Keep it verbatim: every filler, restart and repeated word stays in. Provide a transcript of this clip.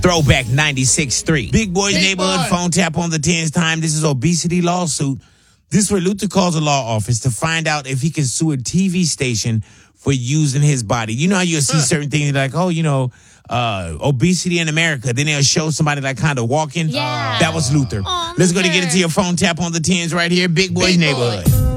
Throwback ninety-six point three. Big Boy's Big Neighborhood Boy. phone tap on the tens time. This is obesity lawsuit. This is where Luther calls the law office to find out if he can sue a T V station for using his body. You know how you'll see certain things like, oh, you know, uh, obesity in America. Then they'll show somebody like kind of walking. Yeah. That was Luther. Aw, Let's go to Luther. get into your phone tap on the tens right here. Big Boy's Big Boy. Neighborhood.